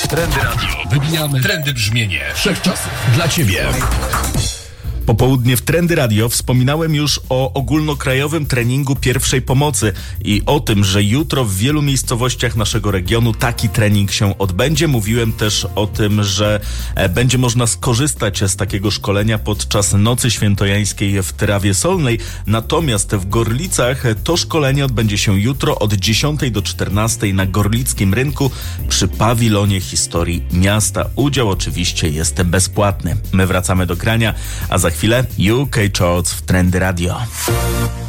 Trendy Radio. Wybijamy trendy brzmienie wszechczasów dla Ciebie. Popołudnie w Trendy Radio wspominałem już o ogólnokrajowym treningu pierwszej pomocy i o tym, że jutro w wielu miejscowościach naszego regionu taki trening się odbędzie. Mówiłem też o tym, że będzie można skorzystać z takiego szkolenia podczas Nocy Świętojańskiej w Tyrawie Solnej. Natomiast w Gorlicach to szkolenie odbędzie się jutro od 10 do 14 na Gorlickim Rynku przy pawilonie historii miasta. Udział oczywiście jest bezpłatny. My wracamy do grania, a za chwilę UK Charts w Trendy Radio.